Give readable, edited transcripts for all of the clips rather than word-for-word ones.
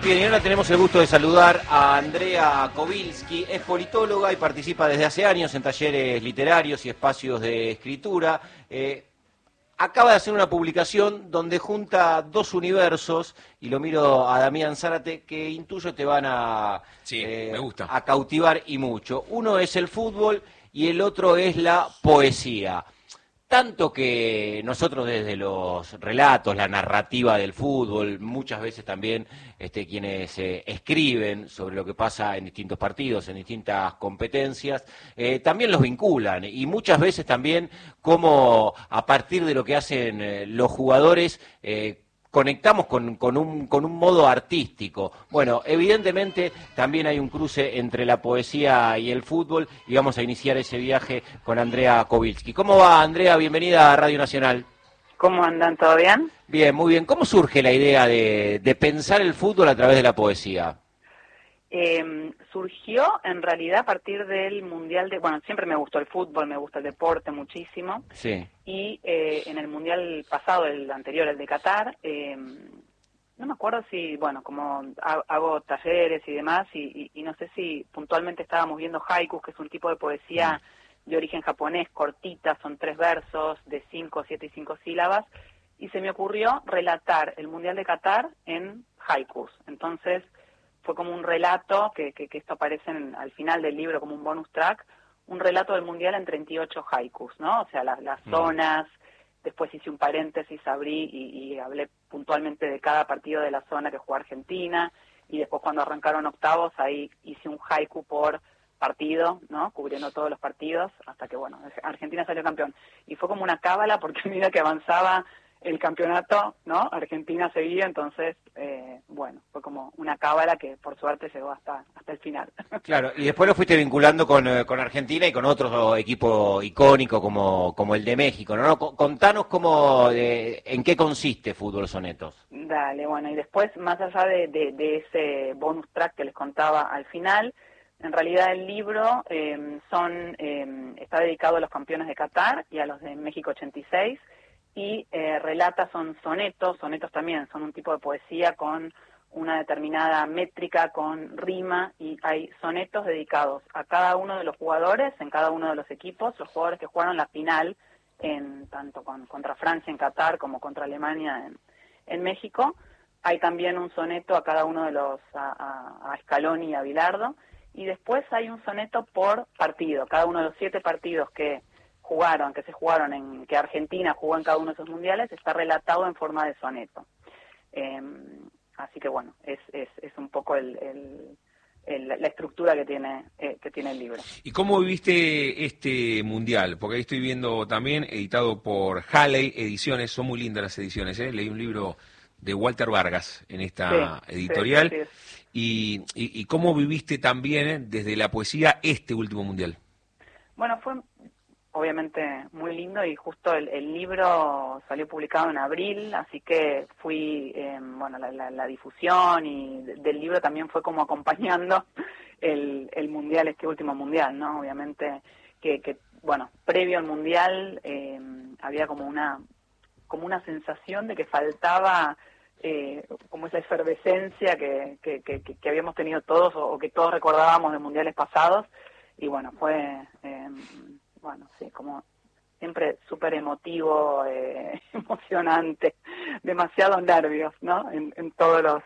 Bien, y ahora tenemos el gusto de saludar a Andrea Kowilski, es politóloga y participa desde hace años en talleres literarios y espacios de escritura. Acaba de hacer una publicación donde junta dos universos, y lo miro a Damián Zárate, que intuyo te van me gusta. a cautivar y mucho. Uno es el fútbol y el otro es la poesía. Tanto que nosotros desde los relatos, la narrativa del fútbol, muchas veces también quienes escriben sobre lo que pasa en distintos partidos, en distintas competencias, también los vinculan y muchas veces también como a partir de lo que hacen los jugadores conectamos con un modo artístico. Bueno, evidentemente también hay un cruce entre la poesía y el fútbol y vamos a iniciar ese viaje con Andrea Kowilski. ¿Cómo va, Andrea? Bienvenida a Radio Nacional. ¿Cómo andan? ¿Todo bien? Bien, muy bien. ¿Cómo surge la idea de pensar el fútbol a través de la poesía? Surgió en realidad a partir del Mundial bueno, siempre me gustó el fútbol, me gusta el deporte muchísimo. Sí. Y en el Mundial pasado, el anterior, el de Qatar, no me acuerdo si, bueno, como hago talleres y demás, y no sé si puntualmente estábamos viendo haikus, que es un tipo de poesía de origen japonés, cortita, son 3 versos de 5, 7 y 5 sílabas, y se me ocurrió relatar el Mundial de Qatar en haikus. Entonces fue como un relato, que esto aparece al final del libro como un bonus track, un relato del Mundial en 38 haikus, ¿no? O sea, las zonas, después hice un paréntesis, abrí y hablé puntualmente de cada partido de la zona que jugó Argentina, y después cuando arrancaron octavos, ahí hice un haiku por partido, ¿no? Cubriendo todos los partidos, hasta que, bueno, Argentina salió campeón. Y fue como una cábala, porque a medida que avanzaba el campeonato, ¿no? Argentina seguía, entonces, bueno, fue como una cábala que por suerte llegó hasta el final. Claro, y después lo fuiste vinculando con Argentina y con otro equipo icónico como el de México, ¿no? Contanos en qué consiste Fútbol Sonetos. Dale, bueno, y después, más allá de ese bonus track que les contaba al final, en realidad el libro está dedicado a los campeones de Qatar y a los de México 86, y relata, son sonetos también, son un tipo de poesía con una determinada métrica, con rima, y hay sonetos dedicados a cada uno de los jugadores, en cada uno de los equipos, los jugadores que jugaron la final, tanto contra Francia en Qatar como contra Alemania en México. Hay también un soneto a cada uno de los, a Scaloni y a Bilardo, y después hay un soneto por partido, cada uno de los 7 partidos que se jugaron que Argentina jugó en cada uno de esos mundiales, está relatado en forma de soneto. Así que bueno, es un poco la estructura que tiene el libro. ¿Y cómo viviste este mundial? Porque ahí estoy viendo también, editado por Halley Ediciones, son muy lindas las ediciones, ¿eh? Leí un libro de Walter Vargas en esta editorial. Sí. ¿Y cómo viviste también desde la poesía este último mundial? Bueno, fue obviamente muy lindo, y justo el libro salió publicado en abril, así que fui, bueno, la difusión y del libro también fue como acompañando el mundial, este último mundial, ¿no? Obviamente que bueno, previo al mundial había como una sensación de que faltaba como esa efervescencia que habíamos tenido todos, o que todos recordábamos de mundiales pasados, y bueno, fue bueno, sí, como siempre súper emotivo, emocionante, demasiados nervios, ¿no? En todos los,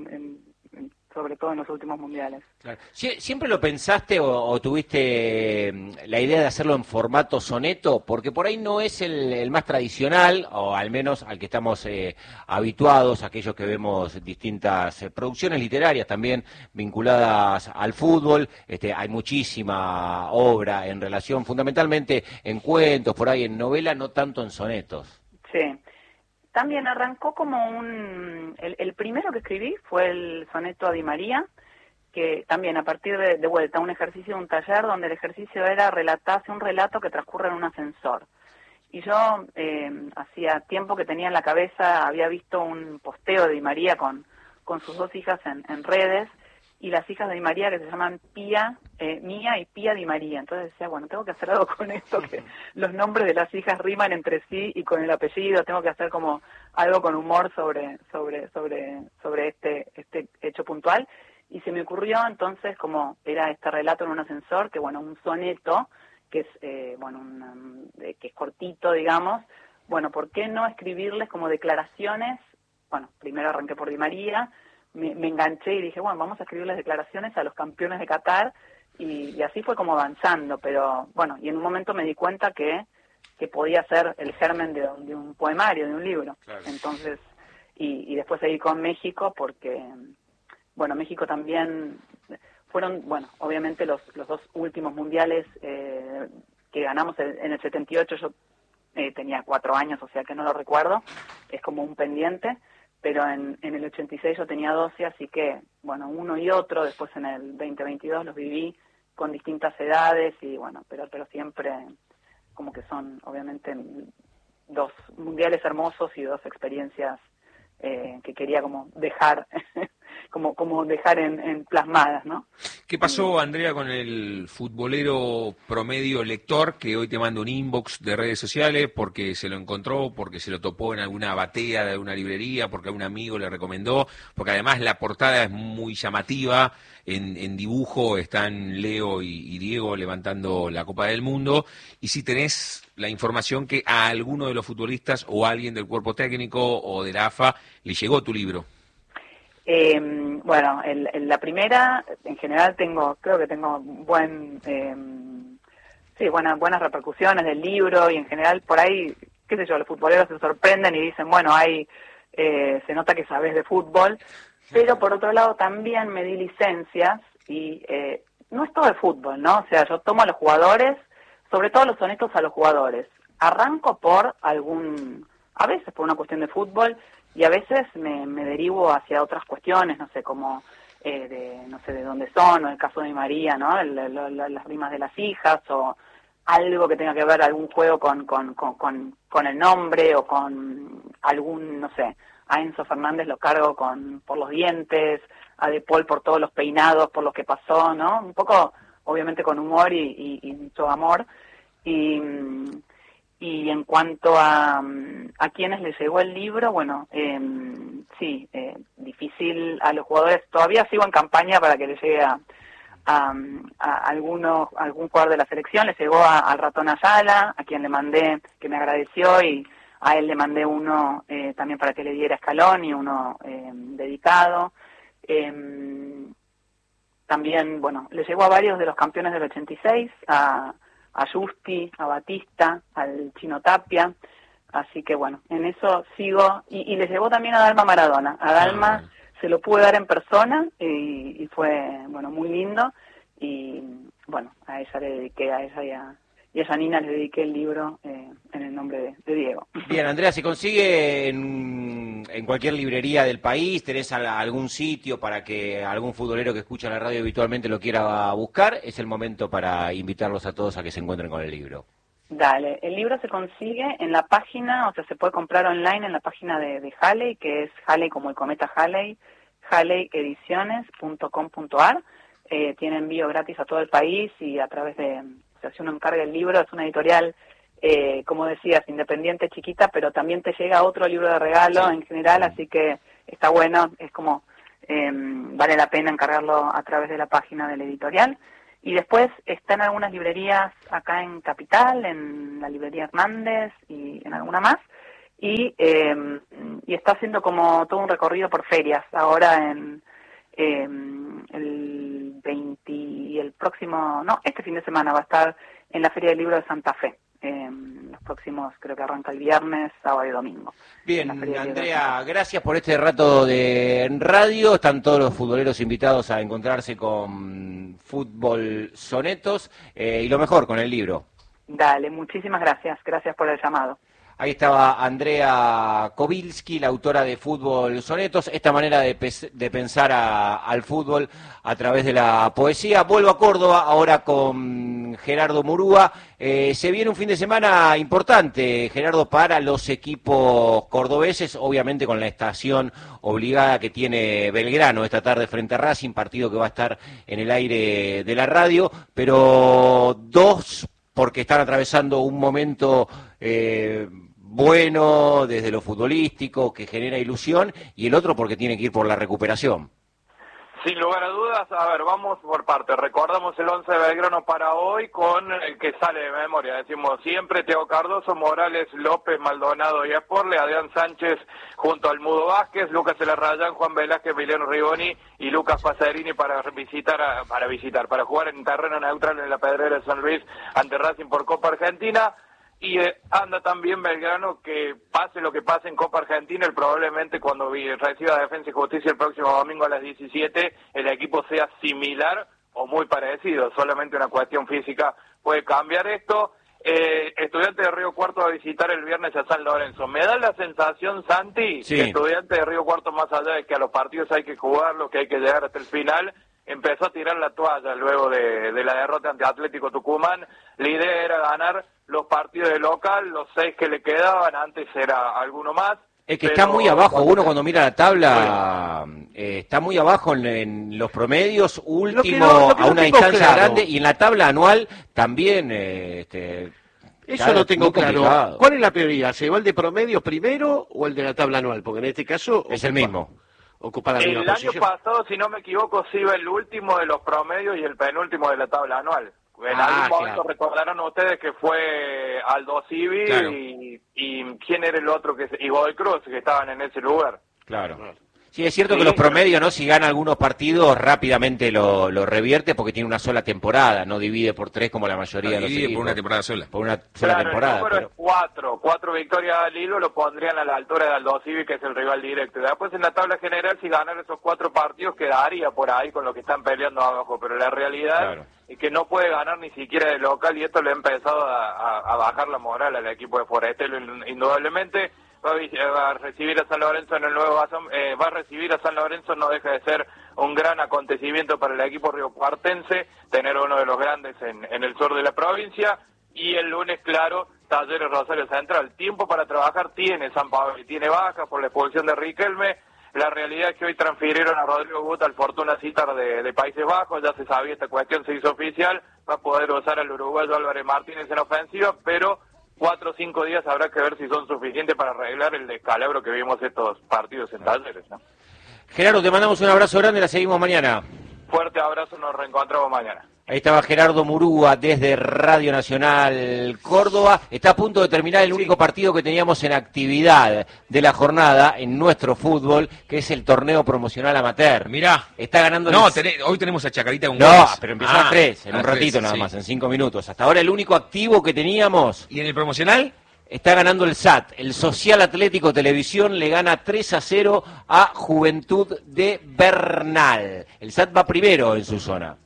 sobre todo en los últimos mundiales. Claro. ¿Siempre lo pensaste o tuviste la idea de hacerlo en formato soneto? Porque por ahí no es el más tradicional, o al menos al que estamos habituados, aquellos que vemos distintas producciones literarias también vinculadas al fútbol. Hay muchísima obra en relación, fundamentalmente en cuentos, por ahí en novela, no tanto en sonetos. Sí. También arrancó como el primero que escribí fue el soneto a Di María, que también a partir de vuelta, un ejercicio de un taller, donde el ejercicio era relatarse un relato que transcurre en un ascensor. Y yo hacía tiempo que tenía en la cabeza, había visto un posteo de Di María con sus 2 hijas en redes, y las hijas de Di María, que se llaman Mía y Pía Di María. Entonces decía, bueno, tengo que hacer algo con esto, que los nombres de las hijas riman entre sí y con el apellido, tengo que hacer como algo con humor sobre este este hecho puntual, y se me ocurrió entonces, como era este relato en un ascensor, que bueno, un soneto, que es, que es cortito, digamos, bueno, ¿por qué no escribirles como declaraciones? Bueno, primero arranqué por Di María, me enganché y dije, bueno, vamos a escribirles declaraciones a los campeones de Qatar, y así fue como avanzando, pero bueno, y en un momento me di cuenta que podía ser el germen de un poemario, de un libro. Claro. Entonces, y después seguí con México porque, bueno, México también fueron, bueno, obviamente los dos últimos mundiales que ganamos en el 78, yo tenía 4 años, o sea que no lo recuerdo, es como un pendiente, pero en el 86 yo tenía 12, así que, bueno, uno y otro, después en el 2022 los viví con distintas edades y, bueno, pero siempre como que son, obviamente, 2 mundiales hermosos y 2 experiencias que quería como dejar como dejar en plasmadas, ¿no? ¿Qué pasó, Andrea, con el futbolero promedio lector que hoy te manda un inbox de redes sociales porque se lo encontró, porque se lo topó en alguna batea de alguna librería, porque algún amigo le recomendó, porque además la portada es muy llamativa, en dibujo están Leo y Diego levantando la Copa del Mundo, y si tenés la información que a alguno de los futbolistas o a alguien del cuerpo técnico o de la AFA le llegó tu libro? Bueno, la primera, en general creo que tengo buenas repercusiones del libro, y en general por ahí, qué sé yo, los futboleros se sorprenden y dicen, bueno, se nota que sabes de fútbol, pero por otro lado también me di licencias y no es todo de fútbol, ¿no? O sea, yo tomo a los jugadores, sobre todo los sonetos a los jugadores, arranco a veces por una cuestión de fútbol, y a veces me derivo hacia otras cuestiones, no sé, como de dónde son, o el caso de Di María, ¿no? Las rimas de las hijas, o algo que tenga que ver, algún juego con el nombre, o con algún, no sé, a Enzo Fernández lo cargo por los dientes, a De Paul por todos los peinados, por lo que pasó, ¿no? Un poco, obviamente, con humor y mucho amor. Y en cuanto a quienes les llegó el libro, bueno, sí, difícil a los jugadores. Todavía sigo en campaña para que les llegue a algún jugador de la selección. Les llegó al Ratón Ayala, a quien le mandé, que me agradeció, y a él le mandé uno también para que le diera escalón, y uno dedicado. También, bueno, le llegó a varios de los campeones del 86, a Justi, a Batista, al Chino Tapia, así que bueno, en eso sigo, y les llegó también a Dalma Maradona. A Dalma se lo pude dar en persona, y fue, bueno, muy lindo, y bueno, a ella le dediqué, a ella y a Janina le dediqué el libro en el nombre de Diego. Bien, Andrea, ¿se consigue en cualquier librería del país? ¿Tenés algún sitio para que algún futbolero que escucha la radio habitualmente lo quiera buscar? Es el momento para invitarlos a todos a que se encuentren con el libro. Dale, el libro se consigue en la página, o sea, se puede comprar online en la página de Halley, que es Halley como el cometa Halley, halleyediciones.com.ar. Tiene envío gratis a todo el país, y a través de... O sea, si uno encarga el libro, es una editorial, como decías, independiente, chiquita, pero también te llega otro libro de regalo en general, así que está bueno, es como, vale la pena encargarlo a través de la página de la editorial. Y después está en algunas librerías acá en Capital, en la librería Hernández y en alguna más, y está haciendo como todo un recorrido por ferias, ahora en el 20 y el próximo, no, este fin de semana va a estar en la Feria del Libro de Santa Fe. Los próximos, creo que arranca el viernes, sábado y domingo. Bien, Andrea, gracias por este rato de radio. Están todos los futboleros invitados a encontrarse con Fútbol Sonetos, y lo mejor con el libro. Dale, muchísimas gracias por el llamado. Ahí estaba Andrea Kowilski, la autora de Fútbol Sonetos, esta manera de pensar al fútbol a través de la poesía. Vuelvo a Córdoba ahora con Gerardo Murúa. Se viene un fin de semana importante, Gerardo, para los equipos cordobeses, obviamente con la estación obligada que tiene Belgrano esta tarde frente a Racing, partido que va a estar en el aire de la radio, pero dos porque están atravesando un momento bueno desde lo futbolístico, que genera ilusión, y el otro porque tiene que ir por la recuperación. Sin lugar a dudas, a ver, vamos por parte. Recordamos el 11 de Belgrano para hoy con el que sale de memoria. Decimos siempre Thiago Cardoso, Morales, López, Maldonado y Esporle, Adrián Sánchez junto al Mudo Vázquez, Lucas Elarrayán, Juan Velázquez, Emiliano Rigoni y Lucas Pacerini para jugar en terreno neutral en la Pedrera de San Luis ante Racing por Copa Argentina. Y anda también Belgrano, que pase lo que pase en Copa Argentina, probablemente cuando reciba Defensa y Justicia el próximo domingo a las 17, el equipo sea similar o muy parecido, solamente una cuestión física puede cambiar esto. Estudiantes de Río Cuarto va a visitar el viernes a San Lorenzo. Me da la sensación, Santi, sí, que Estudiantes de Río Cuarto, más allá de que a los partidos hay que jugarlos, que hay que llegar hasta el final, empezó a tirar la toalla luego de la derrota ante Atlético Tucumán. La idea era ganar los partidos de local, los 6 que le quedaban, antes era alguno más. Es que está muy abajo, uno cuando mira la tabla, está muy abajo en los promedios, último a una distancia grande, y en la tabla anual también. Eso no tengo claro. ¿Cuál es la prioridad? ¿Se va el de promedios primero o el de la tabla anual? Porque en este caso es el mismo. Ocupa la misma posición. El año pasado, si no me equivoco, se iba el último de los promedios y el penúltimo de la tabla anual. En algún momento recordarán ustedes que fue Aldo Civi, claro, y quién era el otro, y Godoy Cruz, que estaban en ese lugar. Claro. Sí, es cierto que los promedios, ¿no? Si gana algunos partidos, rápidamente lo revierte porque tiene una sola temporada, no divide por 3 como la mayoría de los equipos. Divide por una temporada sola. Por una sola temporada. El número es 4 victorias al hilo, lo pondrían a la altura de Aldo Civi, que es el rival directo. Después en la tabla general, si ganan esos 4 partidos, quedaría por ahí con lo que están peleando abajo, pero la realidad es que no puede ganar ni siquiera de local, y esto le ha empezado a bajar la moral al equipo de Forestelo, indudablemente. Va a recibir a San Lorenzo en el nuevo va a recibir a San Lorenzo, no deja de ser un gran acontecimiento para el equipo riocuartense, tener uno de los grandes en el sur de la provincia. Y el lunes, claro, Talleres Rosario Central. Tiempo para trabajar tiene San Pablo, y tiene baja por la expulsión de Riquelme. La realidad es que hoy transfirieron a Rodrigo Guta al Fortuna Citar de Países Bajos, ya se sabía, esta cuestión se hizo oficial, va a poder usar al uruguayo Álvarez Martínez en ofensiva, pero 4 o 5 días habrá que ver si son suficientes para arreglar el descalabro que vimos estos partidos en Talleres, ¿no? Gerardo, te mandamos un abrazo grande, la seguimos mañana. Fuerte abrazo, nos reencontramos mañana. Ahí estaba Gerardo Murúa desde Radio Nacional Córdoba. Está a punto de terminar el único partido que teníamos en actividad de la jornada en nuestro fútbol, que es el torneo promocional amateur. Mirá. Está ganando... hoy tenemos a Chacarita con goles. No, pero empieza a las 3, en un ratito 3, nada más, en 5 minutos. Hasta ahora el único activo que teníamos... ¿Y en el promocional? Está ganando el SAT, el Social Atlético Televisión le gana 3-0 a Juventud de Bernal. El SAT va primero en su zona.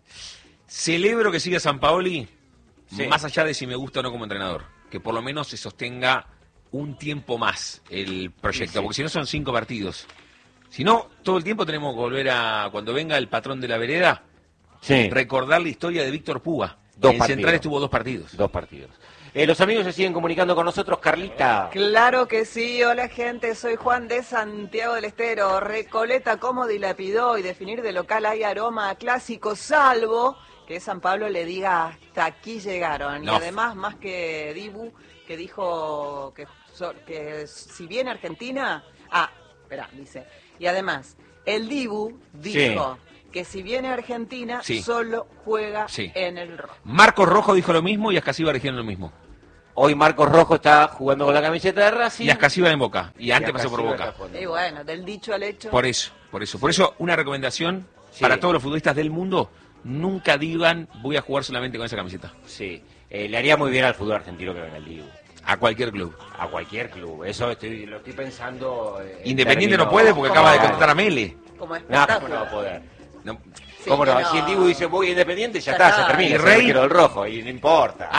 Celebro que siga Sampaoli, más allá de si me gusta o no como entrenador, que por lo menos se sostenga un tiempo más el proyecto, porque si no son 5 partidos. Si no, todo el tiempo tenemos que volver a, cuando venga el patrón de la vereda, recordar la historia de Víctor Púa. En Central estuvo 2 partidos. 2 partidos. Los amigos se siguen comunicando con nosotros. Carlita. Claro que sí. Hola, gente. Soy Juan de Santiago del Estero. Recoleta, cómo dilapidó y definir de local hay aroma clásico, salvo que San Pablo le diga hasta aquí llegaron. No. Y además, más que Dibu, que dijo que si viene Argentina... dice. Y además, el Dibu dijo... que si viene Argentina, solo juega en el rojo. Marcos Rojo dijo lo mismo y Ascasiba dijeron lo mismo. Hoy Marcos Rojo está jugando con la camiseta de Racing. Y Ascasiba en Boca. Y antes pasó por Boca. Y bueno, del dicho al hecho. Por eso, una recomendación para todos los futbolistas del mundo: nunca digan voy a jugar solamente con esa camiseta. Sí, le haría muy bien al fútbol argentino que venga el Dibu. A cualquier club. A cualquier club. Eso lo estoy pensando. Independiente no puede porque acaba de contratar a Mele. Como no va a poder. No. ¿Cómo no? Si el Dibu dice voy Independiente, ya está, se termina. El Rey del rojo, y no importa.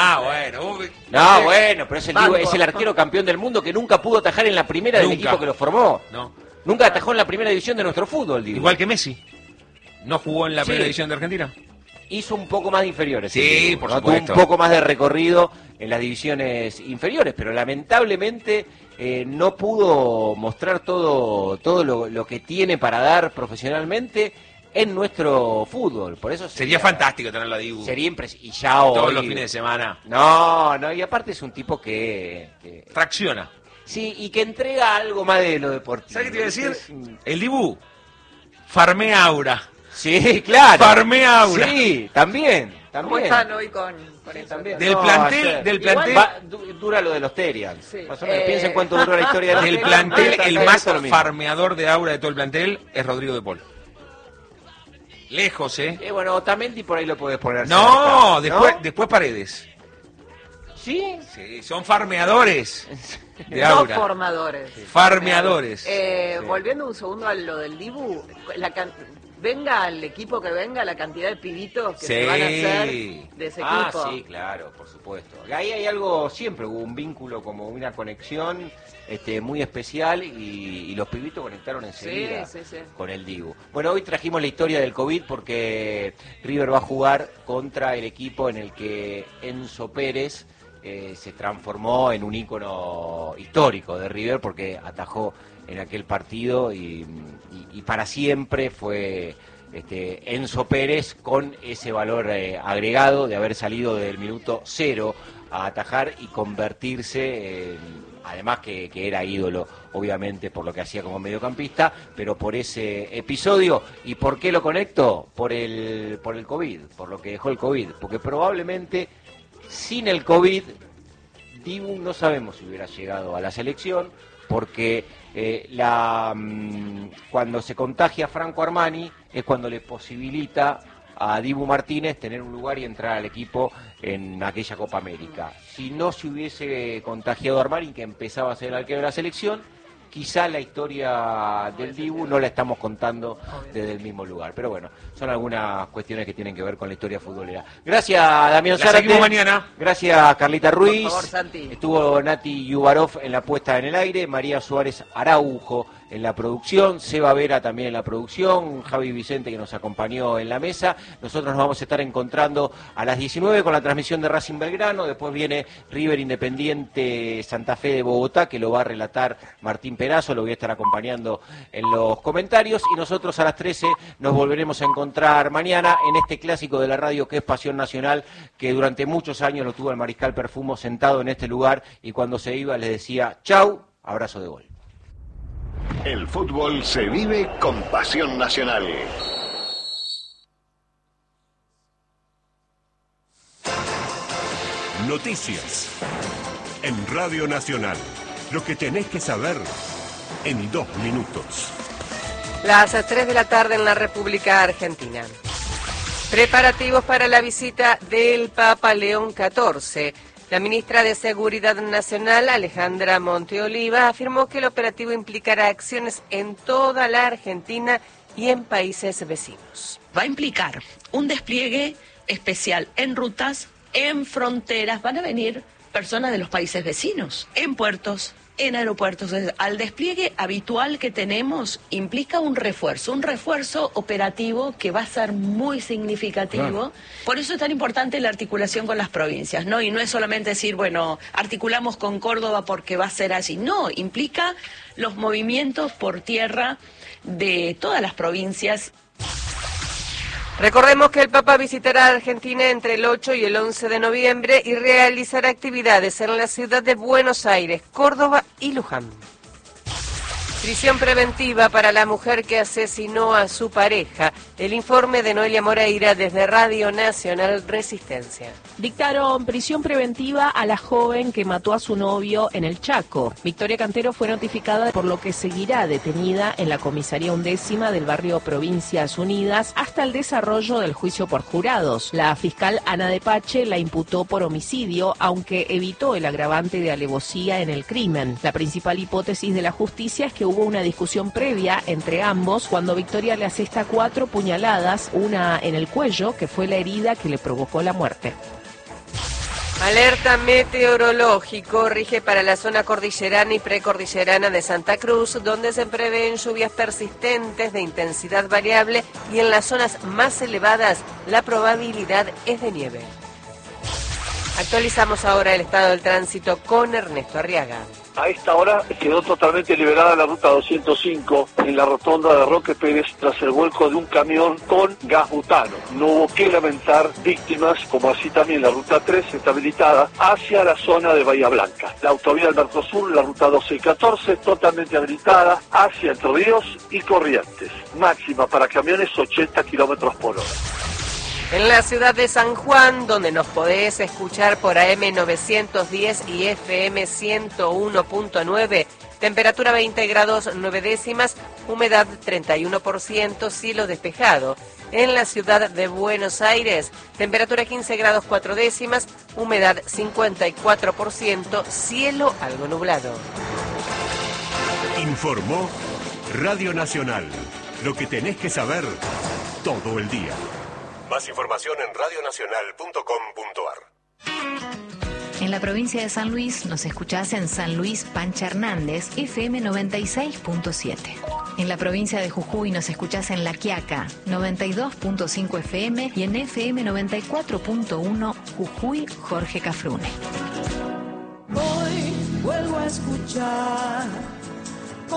Bueno. Pero es el Dibu, es el arquero campeón del mundo que nunca pudo atajar en la primera del equipo que lo formó. Nunca atajó en la primera división de nuestro fútbol, Dibu. Igual que Messi. ¿No jugó en la primera división de Argentina? Hizo un poco más de inferiores. Sí, por supuesto. Tuvo un poco más de recorrido en las divisiones inferiores, pero lamentablemente no pudo mostrar todo lo que tiene para dar profesionalmente en nuestro fútbol. Por eso sería fantástico tenerlo a Dibu. Sería impresionante. Y ya hoy... Todos los fines de semana. No, y aparte es un tipo que tracciona. Sí, y que entrega algo más de lo deportivo. ¿Sabes qué te iba a decir? El Dibu farmea aura. Sí, claro. Farmea Aura. Sí, también. ¿Cómo están hoy con eso? También. Del plantel. Dura lo de los Terians. Sí. Más o menos. Piensen cuánto duró la historia de Del plantel, el más farmeador de Aura de todo el plantel es Rodrigo de Paul. Lejos, bueno, Otamendi por ahí lo podés poner. No, cerca, después Paredes. ¿Sí? Sí, son farmeadores de No Aura. formadores. Farmeadores. Volviendo un segundo a lo del Dibu, venga al equipo que venga, la cantidad de pibitos que se van a hacer de ese equipo. Sí, claro, por supuesto. Ahí hay algo, siempre hubo un vínculo, como una conexión muy especial y los pibitos conectaron enseguida con el Dibu. Bueno, hoy trajimos la historia del COVID porque River va a jugar contra el equipo en el que Enzo Pérez se transformó en un ícono histórico de River porque atajó en aquel partido y para siempre fue Enzo Pérez con ese valor agregado de haber salido del minuto 0 a atajar y convertirse además que era ídolo obviamente por lo que hacía como mediocampista, pero por ese episodio. ¿Y por qué lo conecto? Por el COVID, por lo que dejó el COVID, porque probablemente sin el COVID Dibu no sabemos si hubiera llegado a la selección, porque cuando se contagia Franco Armani es cuando le posibilita a Dibu Martínez tener un lugar y entrar al equipo en aquella Copa América. Si no se hubiese contagiado Armani, que empezaba a ser el arquero de la selección, quizá la historia del Dibu no la estamos contando desde el mismo lugar. Pero bueno, son algunas cuestiones que tienen que ver con la historia futbolera. Gracias, Damián Zárate. Seguimos mañana. Gracias, Carlita Ruiz. Por favor, Santi. Estuvo Nati Yubarov en la puesta en el aire, María Suárez Araujo en la producción, Seba Vera también en la producción, Javi Vicente que nos acompañó en la mesa. Nosotros nos vamos a estar encontrando a las 19 con la transmisión de Racing Belgrano, después viene River Independiente Santa Fe de Bogotá, que lo va a relatar Martín Perazo, lo voy a estar acompañando en los comentarios, y nosotros a las 13 nos volveremos a encontrar mañana en este clásico de la radio que es Pasión Nacional, que durante muchos años lo tuvo el Mariscal Perfumo sentado en este lugar, y cuando se iba les decía chau, abrazo de gol. El fútbol se vive con Pasión Nacional. Noticias en Radio Nacional. Lo que tenés que saber en 2 minutos. Las 3 de la tarde en la República Argentina. Preparativos para la visita del Papa León XIV. La ministra de Seguridad Nacional, Alejandra Monteoliva, afirmó que el operativo implicará acciones en toda la Argentina y en países vecinos. Va a implicar un despliegue especial en rutas, en fronteras. Van a venir personas de los países vecinos, en puertos, en aeropuertos. Al despliegue habitual que tenemos implica un refuerzo operativo que va a ser muy significativo. Claro. Por eso es tan importante la articulación con las provincias, ¿no? Y no es solamente decir, bueno, articulamos con Córdoba porque va a ser así. No, implica los movimientos por tierra de todas las provincias. Recordemos que el Papa visitará Argentina entre el 8 y el 11 de noviembre y realizará actividades en la ciudad de Buenos Aires, Córdoba y Luján. Prisión preventiva para la mujer que asesinó a su pareja. El informe de Noelia Moreira desde Radio Nacional Resistencia. Dictaron prisión preventiva a la joven que mató a su novio en el Chaco. Victoria Cantero fue notificada, por lo que seguirá detenida en la comisaría 11ª del barrio Provincias Unidas hasta el desarrollo del juicio por jurados. La fiscal Ana de Pache la imputó por homicidio, aunque evitó el agravante de alevosía en el crimen. La principal hipótesis de la justicia es que hubo una discusión previa entre ambos cuando Victoria le asesta 4 puñaladas, una en el cuello, que fue la herida que le provocó la muerte. Alerta meteorológico rige para la zona cordillerana y precordillerana de Santa Cruz, donde se prevén lluvias persistentes de intensidad variable y en las zonas más elevadas la probabilidad es de nieve. Actualizamos ahora el estado del tránsito con Ernesto Arriaga. A esta hora quedó totalmente liberada la ruta 205 en la rotonda de Roque Pérez tras el vuelco de un camión con gas butano. No hubo que lamentar víctimas, como así también la ruta 3 está habilitada hacia la zona de Bahía Blanca. La autovía del Mercosur, la ruta 12 y 14, totalmente habilitada hacia Entre Ríos y Corrientes. Máxima para camiones 80 kilómetros por hora. En la ciudad de San Juan, donde nos podés escuchar por AM 910 y FM 101.9, temperatura 20 grados 9 décimas, humedad 31%, cielo despejado. En la ciudad de Buenos Aires, temperatura 15 grados 4 décimas, humedad 54%, cielo algo nublado. Informó Radio Nacional. Lo que tenés que saber todo el día. Más información en radionacional.com.ar. En la provincia de San Luis nos escuchás en San Luis Pancha Hernández, FM 96.7. En la provincia de Jujuy nos escuchás en La Quiaca, 92.5 FM y en FM 94.1 Jujuy Jorge Cafrune. Hoy vuelvo a escuchar